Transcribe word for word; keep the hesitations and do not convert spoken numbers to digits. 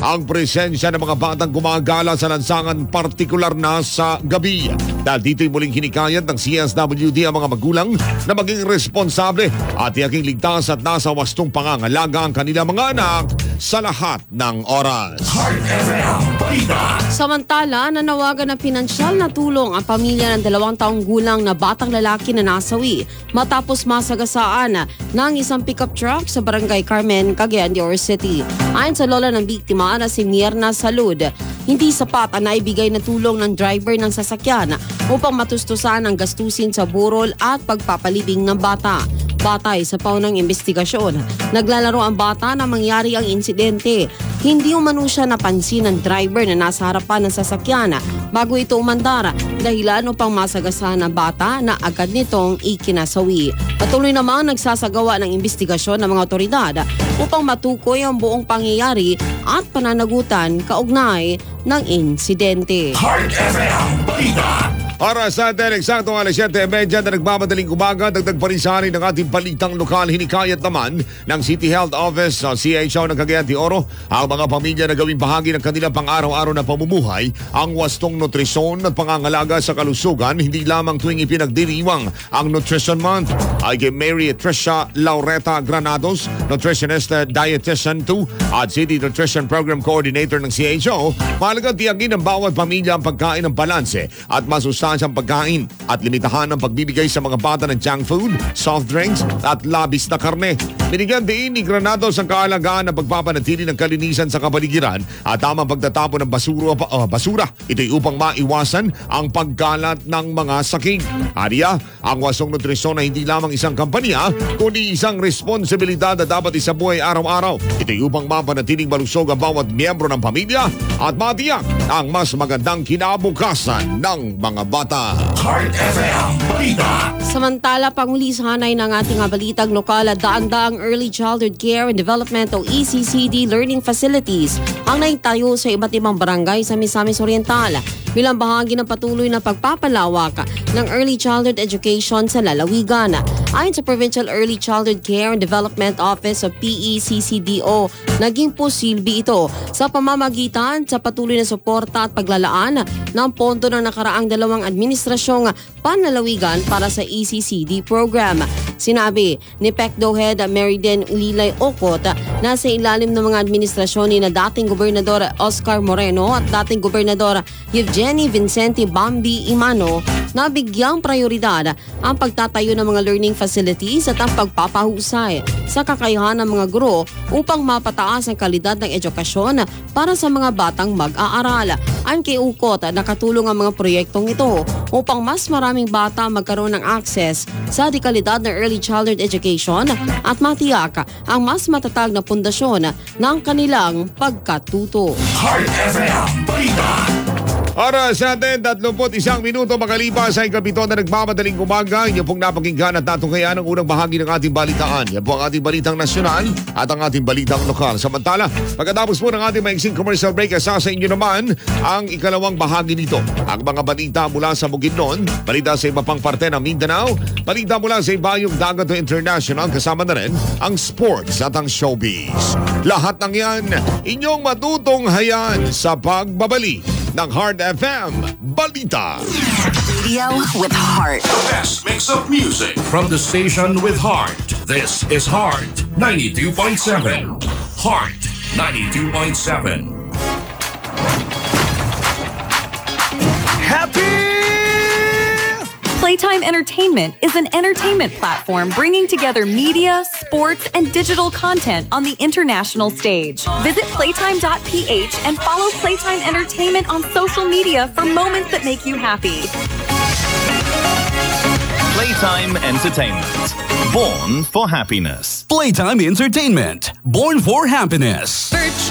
ang presensya ng mga batang gumagala sa lansangan, partikular na sa gabi. Dahil dito'y muling hinikayat ng C S W D ang mga magulang na maging responsable at tiyaking ligtas at nasa wastong pangangalaga ang kanilang mga anak sa lahat ng oras. Heart F M Balita. Samantala, nanawagan ng pinansyal na tulong ang pamilya ng dalawang taong gulang na batang lalaki na nasawi matapos masagasaan ng isang pickup truck sa Barangay Carmen, Cagayan de Oro City. Ayon sa lola ng biktima na si Mierna Salud, hindi sapat ang naibigay na tulong ng driver ng sasakyan upang matustusan ang gastusin sa burol at pagpapalibing ng bata. Batay sa paunang investigasyon, naglalaro ang bata na mangyari ang insidente. Hindi umano siya napansin ng driver na nasa harapan ng sasakyan bago ito umandar, dahilan upang masagasaan ang bata na agad nitong ikinasawi. Patuloy namang nagsasagawa ng investigasyon ng mga otoridad upang matukoy ang buong pangyayari at pananagutan kaugnay ng insidente. Heart F M Balita. Oras natin, eksaktong alas siyete trenta na nagmamadaling umaga, dagdag pa rin sa anin ng ating balitang lokal. Hinikayat naman ng City Health Office sa C H O ng Cagayan de Oro ang mga pamilya na gawing bahagi ng kanilang pang-araw-araw na pamumuhay ang wastong nutrisyon at pangangalaga sa kalusugan, hindi lamang tuwing ipinagdiriwang ang Nutrition Month. Ay kay Mary Tricia Laureta Granados, Nutritionist Dietitian two at City Nutrition Program Coordinator ng C H O, mahalagang tiyagin ng bawat pamilya ang pagkain ng balanse at masustansya ang pagkain at limitahan ang pagbibigay sa mga bata ng junk food, soft drinks at labis na karne. Binigyan din ni Granados ang kaalagaan ng pagpapanatili ng kalinisan sa kapaligiran at tamang pagtatapon ng basura, uh, basura. Ito'y upang maiwasan ang pagkalat ng mga saking. Ariya, ang wasong nutrisyon na hindi lamang isang kampanya, kundi isang responsibilidad na dapat isabuhay araw-araw. Ito'y upang mapanatiling malusog ang bawat miyembro ng pamilya at matiyak ang mas magandang kinabukasan ng mga bata. Heart F M Balita. Samantala, panguli sa hanay ng ating balitang lokal, daang-daang Early Childhood Care and Development o E C C D Learning Facilities ang naitayo sa iba't ibang barangay sa Misamis Oriental bilang bahagi ng patuloy na pagpapalawak ng early childhood education sa lalawigan. Ayon sa Provincial Early Childhood Care and Development Office o P E C C D O, naging posible ito sa pamamagitan sa patuloy na suporta at paglalaan ng pondo ng nakaraang dalawang administrasyong panlalawigan para sa E C C D program. Sinabi ni P E C D O Head Meriden Ulilay Okot na sa ilalim ng mga administrasyon ni na dating Gobernador Oscar Moreno at dating Gobernador Evgeny Vincente Bambi Imano, nabigyang prioridad ang pagtatayo ng mga learning facilities at ang pagpapahusay sa kakayahan ng mga guro upang mapataas ang kalidad ng edukasyon para sa mga batang mag-aaral. Ayon kay Ukot, nakatulong ang mga proyektong ito upang mas maraming bata magkaroon ng access sa dekalidad ng early childhood education at matiyak ang mas matatag na pundasyon ng kanilang pagkatuto. Heart F M Balita. Oras natin, tatlumpu't isang minuto makalipas sa ikapito na nagmamadaling umaga. Yan pong napakinggan at natunghayan ang unang bahagi ng ating balitaan. Yan po ang ating balitang nasyonal at ang ating balitang lokal. Samantala, pagkatapos po ng ating maiksing commercial break, asa sa inyo naman ang ikalawang bahagi nito. Ang mga balita mula sa Bukidnon, balita sa iba pang parte ng Mindanao, balita mula sa Ibayong Dagat International, kasama na rin ang sports at ang showbiz. Lahat ng yan, inyong matutunghayan sa pagbabalik ng Heart F M Balita. Radio with heart. The best mix of music from the station with heart. This is Heart ninety-two point seven. Heart ninety-two point seven. Happy Playtime Entertainment is an entertainment platform bringing together media, sports, and digital content on the international stage. Visit playtime dot p h and follow Playtime Entertainment on social media for moments that make you happy. Playtime Entertainment. Born for happiness. Playtime Entertainment. Born for happiness. Search